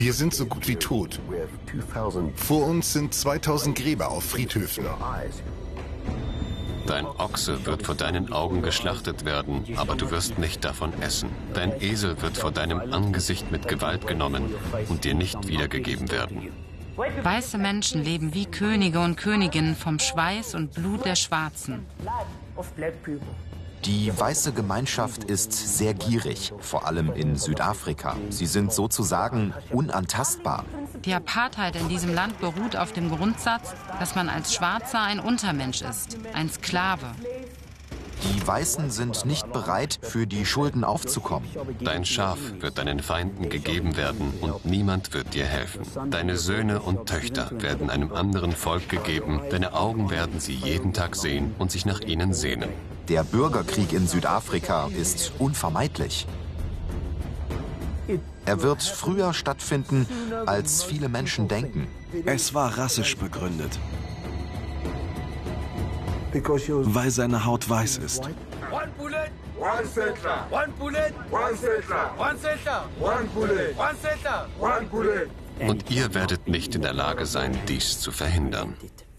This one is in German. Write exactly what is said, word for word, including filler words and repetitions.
Wir sind so gut wie tot. Vor uns sind zweitausend Gräber auf Friedhöfen. Dein Ochse wird vor deinen Augen geschlachtet werden, aber du wirst nicht davon essen. Dein Esel wird vor deinem Angesicht mit Gewalt genommen und dir nicht wiedergegeben werden. Weiße Menschen leben wie Könige und Königinnen vom Schweiß und Blut der Schwarzen. Die weiße Gemeinschaft ist sehr gierig, vor allem in Südafrika. Sie sind sozusagen unantastbar. Die Apartheid in diesem Land beruht auf dem Grundsatz, dass man als Schwarzer ein Untermensch ist, ein Sklave. Die Weißen sind nicht bereit, für die Schulden aufzukommen. Dein Schaf wird deinen Feinden gegeben werden und niemand wird dir helfen. Deine Söhne und Töchter werden einem anderen Volk gegeben. Deine Augen werden sie jeden Tag sehen und sich nach ihnen sehnen. Der Bürgerkrieg in Südafrika ist unvermeidlich. Er wird früher stattfinden, als viele Menschen denken. Es war rassisch begründet, weil seine Haut weiß ist. Und ihr werdet nicht in der Lage sein, dies zu verhindern.